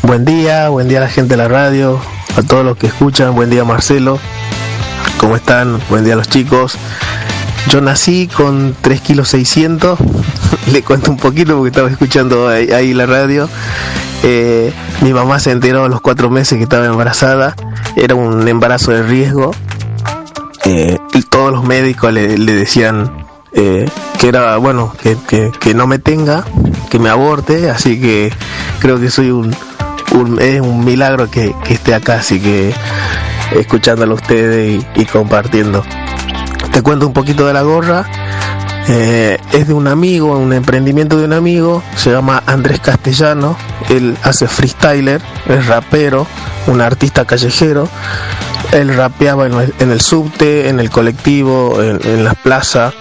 buen día a la gente de la radio, a todos los que escuchan, buen día Marcelo, ¿cómo están? Buen día a los chicos. Yo nací con 3,600 kilos, le cuento un poquito porque estaba escuchando ahí la radio. Mi mamá se enteró a los 4 meses que estaba embarazada, era un embarazo de riesgo. Y todos los médicos le decían que era bueno que no me tenga, que me aborte, así que creo que soy es un milagro que esté acá, así que escuchándolo a ustedes y compartiendo. Te cuento un poquito de la gorra. Es de un amigo, un emprendimiento de un amigo, se llama Andrés Castellano. Él hace freestyler, es rapero, un artista callejero. Él rapeaba en el subte, en el colectivo, en las plazas.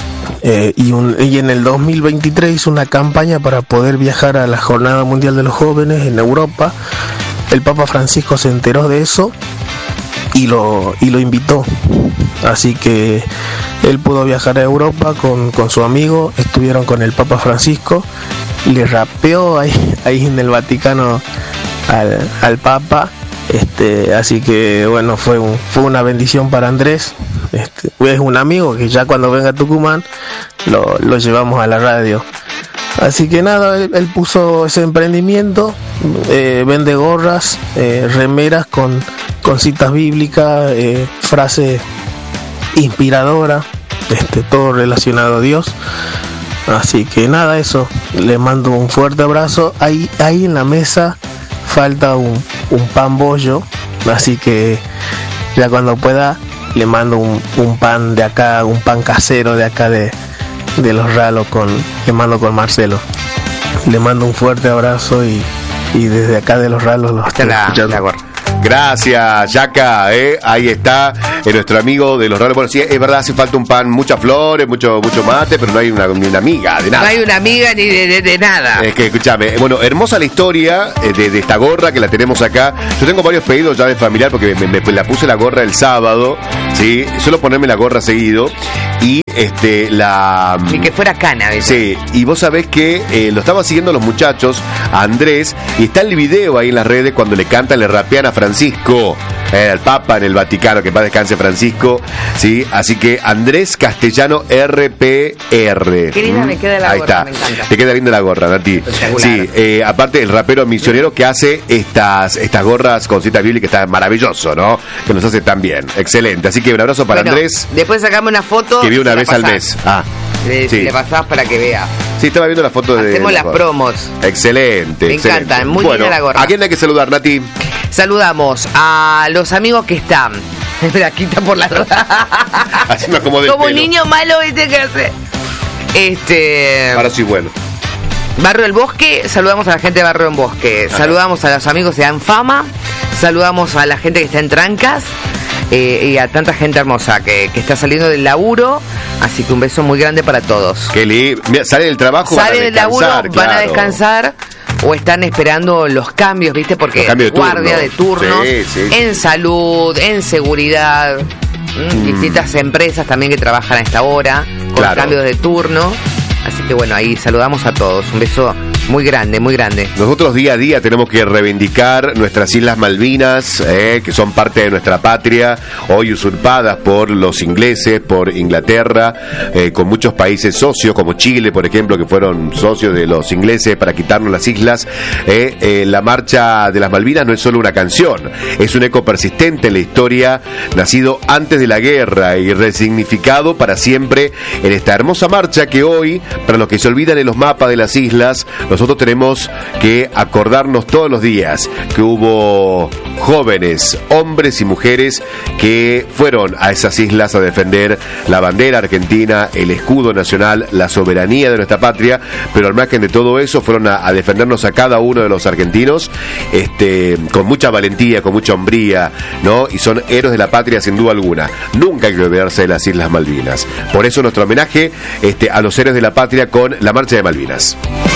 Y en el 2023 hizo una campaña para poder viajar a la Jornada Mundial de los Jóvenes en Europa. El Papa Francisco se enteró de eso y lo invitó. Así que él pudo viajar a Europa con su amigo, estuvieron con el Papa Francisco, le rapeó ahí en el Vaticano al Papa. Así que bueno, fue una bendición para Andrés. Es un amigo que ya cuando venga a Tucumán lo llevamos a la radio. Así que nada, él puso ese emprendimiento, vende gorras, remeras con citas bíblicas, frases inspiradoras, todo relacionado a Dios. Así que nada, eso, le mando un fuerte abrazo. Ahí en la mesa falta un pan bollo, así que ya cuando pueda le mando un pan de acá, un pan casero de acá de Los Ralos, le mando con Marcelo. Le mando un fuerte abrazo y desde acá de Los Ralos los estoy escuchando. Gracias, Yaca, ahí está nuestro amigo de Los Ralos. Bueno, sí, es verdad, hace falta un pan, muchas flores, mucho mate, pero no hay ni una miga de nada. No hay una miga ni de nada. Es que, escúchame, bueno, hermosa la historia de esta gorra que la tenemos acá. Yo tengo varios pedidos ya de familiar porque me la puse la gorra el sábado, ¿sí? Suelo ponerme la gorra seguido y Ni que fuera cana, ¿ves? Sí, y vos sabés que lo estaban siguiendo los muchachos, a Andrés, y está el video ahí en las redes cuando le cantan, le rapean a Francisco, al Papa en el Vaticano, que paz descanse Francisco, ¿sí? Así que Andrés Castellano RPR. Qué linda me queda la ahí gorra, está. me encanta. Te queda linda la gorra, Nati. Sí, aparte el rapero misionero que hace estas gorras con cita bíblica, que está maravilloso, ¿no? Que nos hace tan bien, excelente. Así que un abrazo para Andrés. Después sacamos una foto. Que vi una vez al mes. Sí. Le pasás para que vea. Sí, estaba viendo la foto Hacemos las promos. Excelente. Me encantan, muy linda la gorra. ¿A quién hay que saludar, Nati? Saludamos a los amigos que están. Espera, quita por la haciendo como de como pelo. Niño malo, ¿viste qué hace? Ahora sí, bueno. Barrio del Bosque, saludamos a la gente de Barrio del Bosque. Ajá. Saludamos a los amigos de Anfama. Saludamos a la gente que está en Trancas. Y a tanta gente hermosa que está saliendo del laburo, así que un beso muy grande para todos. Qué lindo. Sale del trabajo, sale del laburo, claro. van a descansar o están esperando los cambios, ¿viste? Porque guardia de turnos, sí. En salud, en seguridad, distintas empresas también que trabajan a esta hora con cambios de turno. Así que bueno, ahí saludamos a todos. Un beso muy grande, muy grande. Nosotros día a día tenemos que reivindicar nuestras Islas Malvinas, que son parte de nuestra patria, hoy usurpadas por los ingleses, por Inglaterra, con muchos países socios, como Chile, por ejemplo, que fueron socios de los ingleses para quitarnos las islas. La marcha de las Malvinas no es solo una canción, es un eco persistente en la historia, nacido antes de la guerra y resignificado para siempre en esta hermosa marcha que hoy, para los que se olvidan en los mapas de las islas, nosotros tenemos que acordarnos todos los días que hubo jóvenes, hombres y mujeres que fueron a esas islas a defender la bandera argentina, el escudo nacional, la soberanía de nuestra patria, pero al margen de todo eso fueron a defendernos a cada uno de los argentinos, con mucha valentía, con mucha hombría, ¿no? Y son héroes de la patria sin duda alguna. Nunca hay que olvidarse de las Islas Malvinas. Por eso nuestro homenaje a los héroes de la patria con la Marcha de Malvinas.